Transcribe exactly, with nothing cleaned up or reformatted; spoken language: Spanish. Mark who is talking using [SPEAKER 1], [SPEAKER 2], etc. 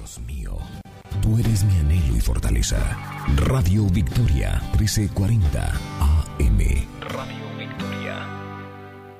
[SPEAKER 1] Dios mío, tú eres mi anhelo y fortaleza. Radio Victoria, trece cuarenta A M.